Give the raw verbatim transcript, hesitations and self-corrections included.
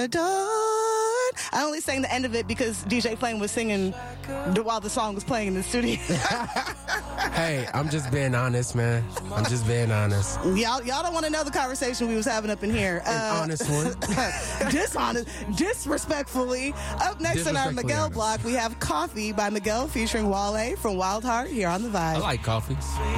adored. I only sang the end of it because D J Flame was singing while the song was playing in the studio. Hey, I'm just being honest, man. I'm just being honest. Y'all, y'all don't want to know the conversation we was having up in here. An Uh, honest one. dishonest, disrespectfully. Up next on our Disrespectfully Miguel honest. block, we have Coffee by Miguel featuring Wale from Wild Heart here on The Vibe. I like coffee.